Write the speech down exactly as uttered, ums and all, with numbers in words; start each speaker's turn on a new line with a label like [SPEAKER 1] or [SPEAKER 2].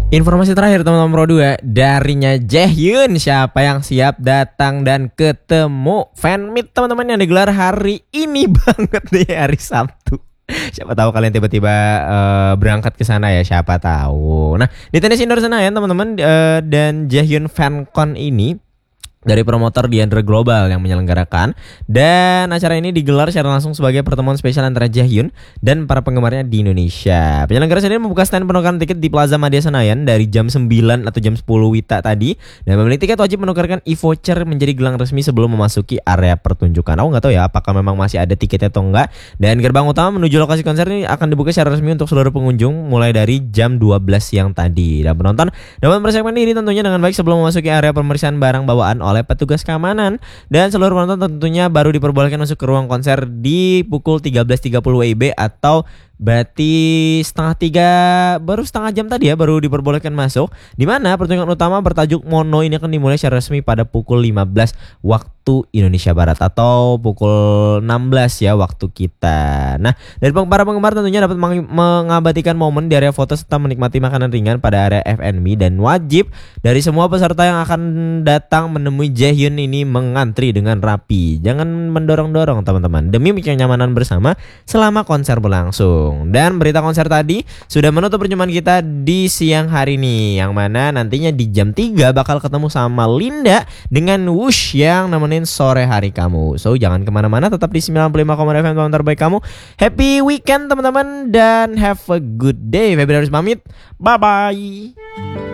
[SPEAKER 1] Informasi terakhir teman-teman Pro dua darinya Jaehyun, siapa yang siap datang dan ketemu fan meet teman-teman yang digelar hari ini banget nih, hari Sabtu. Siapa tahu kalian tiba-tiba uh, berangkat ke sana ya, siapa tahu. Nah, di tenis indoor Senayan teman-teman, uh, dan Jaehyun FanCon ini dari promotor Diandra Global yang menyelenggarakan, dan acara ini digelar secara langsung sebagai pertemuan spesial antara Jaehyun dan para penggemarnya di Indonesia. Penyelenggara sendiri membuka stand penukaran tiket di Plaza Madia Senayan dari jam sembilan atau jam sepuluh Wita tadi, dan pemilik tiket wajib menukarkan e-voucher menjadi gelang resmi sebelum memasuki area pertunjukan. Aku nggak tahu ya apakah memang masih ada tiketnya atau enggak. Dan gerbang utama menuju lokasi konser ini akan dibuka secara resmi untuk seluruh pengunjung mulai dari jam dua belas siang tadi. Dan penonton dapat mempersiapkan diri tentunya dengan baik sebelum memasuki area pemeriksaan barang bawaan oleh petugas keamanan, dan seluruh penonton tentunya baru diperbolehkan masuk ke ruang konser di pukul tiga belas tiga puluh W I B, atau berarti setengah tiga, baru setengah jam tadi ya, baru diperbolehkan masuk. Dimana pertunjukan utama bertajuk Mono ini akan dimulai secara resmi pada pukul lima belas waktu Indonesia Barat atau pukul enam belas ya waktu kita. Nah, dari para penggemar tentunya dapat mengabadikan momen di area foto serta menikmati makanan ringan pada area F and B, dan wajib dari semua peserta yang akan datang menemui Jaehyun ini mengantri dengan rapi. Jangan mendorong-dorong teman-teman, demi kenyamanan bersama selama konser berlangsung. Dan berita konser tadi sudah menutup perjumpaan kita di siang hari ini, yang mana nantinya di jam tiga bakal ketemu sama Linda dengan Wush yang nemenin sore hari kamu. So jangan kemana-mana, tetap di sembilan puluh lima koma dua F M, teman terbaik kamu. Happy weekend teman-teman, dan have a good day. Febri harus pamit, bye bye.